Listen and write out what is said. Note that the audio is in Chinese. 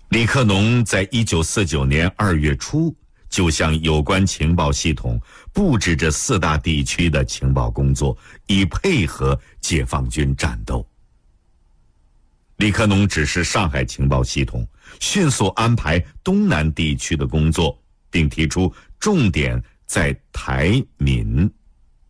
李克农在1949年2月初就向有关情报系统布置着4大地区的情报工作，以配合解放军战斗。李克农指示上海情报系统迅速安排东南地区的工作，并提出重点在台闽